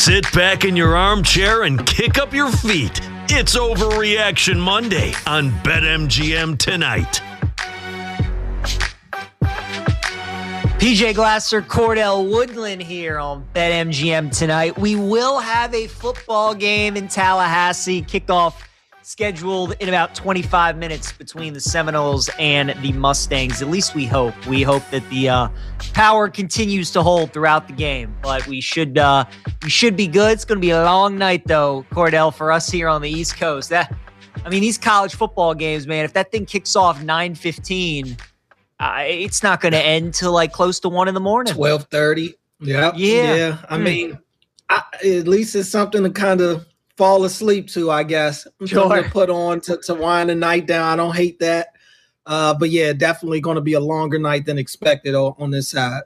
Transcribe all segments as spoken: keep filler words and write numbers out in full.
Sit back in your armchair and kick up your feet. It's Overreaction Monday on BetMGM tonight. P J Glasser, Cordell Woodland here on BetMGM tonight. We will have a football game in Tallahassee. Kickoff scheduled in about twenty-five minutes between the Seminoles and the Mustangs. At least we hope. We hope that the uh, power continues to hold throughout the game. But we should uh, we should be good. It's going to be a long night, though, Cordell, for us here on the East Coast. That, I mean, these college football games, man, if that thing kicks off nine fifteen, uh, it's not going to end till like close to one in the morning. twelve thirty. Yep. Yeah. Yeah. I Mm. mean, I, at least it's something to kind of fall asleep to, I guess. Sure. Something to put on to, to wind the night down. I don't hate that. Uh, but yeah, definitely going to be a longer night than expected on, on this side.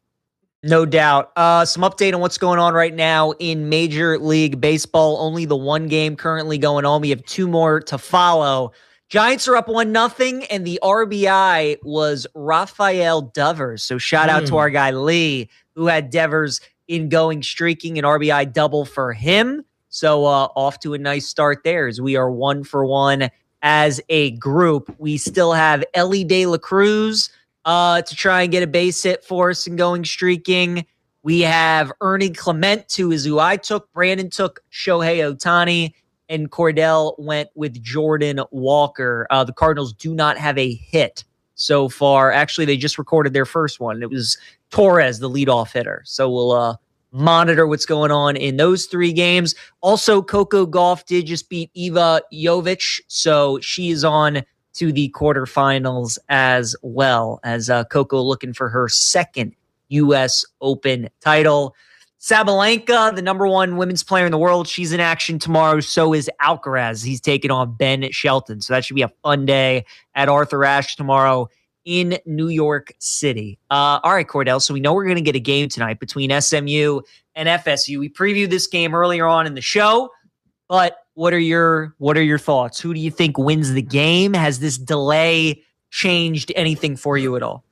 No doubt. Uh, some update on what's going on right now in Major League Baseball. Only the one game currently going on. We have two more to follow. Giants are up one nothing, and the R B I was Rafael Devers. So shout out Mm. to our guy Lee, who had Devers in going streaking, an R B I double for him. So uh, off to a nice start there as we are one for one as a group. We still have Ellie De La Cruz uh, to try and get a base hit for us and going streaking. We have Ernie Clement, who is who I took. Brandon took Shohei Ohtani, and Cordell went with Jordan Walker. Uh, the Cardinals do not have a hit so far. Actually, they just recorded their first one. It was Torres, the leadoff hitter. So we'll uh, monitor what's going on in those three games. Also, Coco Gauff did just beat Eva Jovic, so she is on to the quarterfinals as well, as uh, Coco looking for her second U S Open title. Sabalenka, the number one women's player in the world, she's in action tomorrow. So is Alcaraz. He's taking on Ben Shelton. So that should be a fun day at Arthur Ashe tomorrow in New York City. Uh, all right, Cordell. So we know we're going to get a game tonight between S M U and F S U. We previewed this game earlier on in the show, but what are your what are your thoughts? Who do you think wins the game? Has this delay changed anything for you at all?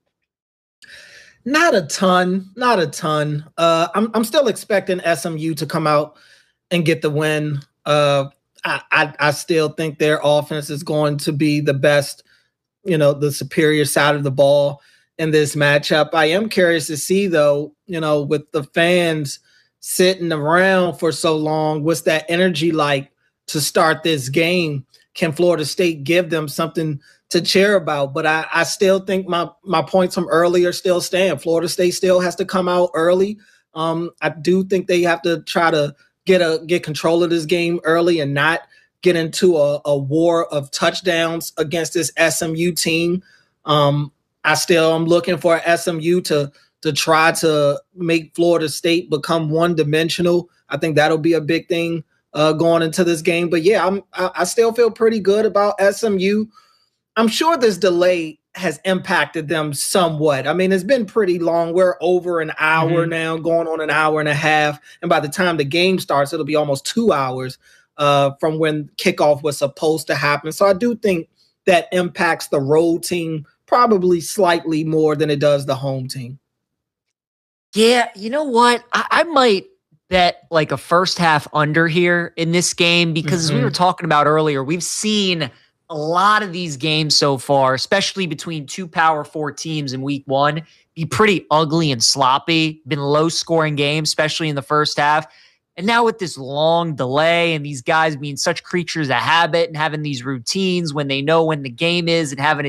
Not a ton. Not a ton. Uh, I'm I'm still expecting S M U to come out and get the win. Uh, I, I I still think their offense is going to be the best, you know, the superior side of the ball in this matchup. I am curious to see, though, you know, with the fans sitting around for so long, what's that energy like to start this game? Can Florida State give them something to cheer about? But I, I still think my my points from earlier still stand. Florida State still has to come out early. Um, I do think they have to try to get a get control of this game early and not get into a, a war of touchdowns against this S M U team. Um, I still am looking for S M U to to try to make Florida State become one-dimensional. I think that'll be a big thing uh, going into this game. But yeah, I'm, I, I still feel pretty good about S M U. I'm sure this delay has impacted them somewhat. I mean, it's been pretty long. We're over an hour mm-hmm. now, going on an hour and a half. And by the time the game starts, it'll be almost two hours uh, from when kickoff was supposed to happen. So I do think that impacts the road team probably slightly more than it does the home team. Yeah, you know what? I, I might bet like a first half under here in this game because mm-hmm. as we were talking about earlier, we've seen a lot of these games so far, especially between two Power Four teams in week one, be pretty ugly and sloppy, been low-scoring games, especially in the first half. And now with this long delay and these guys being such creatures of habit and having these routines when they know when the game is and having a